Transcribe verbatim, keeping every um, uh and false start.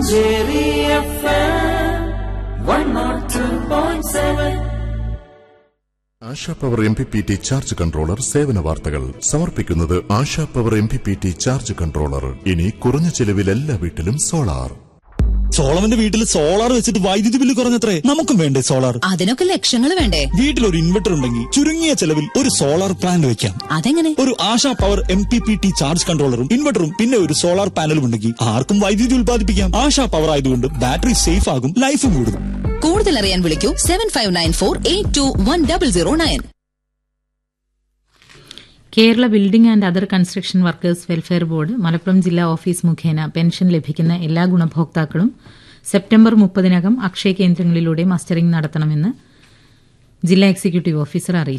Manjeri F M one oh two point seven. ASHA power M P P T charge controller സേവന വാർത്തകൾ സമർപ്പിക്കുന്നത് ASHA power M P P T charge controller. ഇനി കുറഞ്ഞ ചെലവിൽ എല്ലാ വീട്ടിലും സോളാർ. സോളമന്റെ വീട്ടിൽ സോളാർ വെച്ചിട്ട് വൈദ്യുതി ബില്ല് കുറഞ്ഞത്രേ. നമുക്കും വേണ്ടേ സോളാർ? അതിനൊക്കെ ലക്ഷങ്ങൾ വേണ്ടേ? വീട്ടിലൊരു ഇൻവെർട്ടർ ഉണ്ടെങ്കിൽ ചുരുങ്ങിയ ചെലവിൽ ഒരു സോളാർ പ്ലാന്റ് വെക്കാം. അതെങ്ങനെ? ഒരു ASHA power M P P T charge കൺട്രോളറും ഇൻവെർട്ടറും പിന്നെ ഒരു സോളാർ പാനലും ഉണ്ടെങ്കിൽ ആർക്കും വൈദ്യുതി ഉൽപ്പാദിപ്പിക്കാം. ആശാ പവർ ആയതുകൊണ്ട് ബാറ്ററി സേഫ് ആകും, ലൈഫും കൂടും. കൂടുതൽ അറിയാൻ വിളിക്കൂ seven five nine four eight to one double zero nine. Kerala building and other construction workers welfare board Malappuram ജില്ലാ ഓഫീസ് മുഖേന പെൻഷൻ ലഭിക്കുന്ന എല്ലാ ഗുണഭോക്താക്കളും സെപ്റ്റംബർ മുപ്പതിനകം അക്ഷയ കേന്ദ്രങ്ങളിലൂടെ മസ്റ്ററിംഗ് നടത്തണമെന്ന് ജില്ലാ എക്സിക്യൂട്ടീവ് ഓഫീസർ അറിയിച്ചു.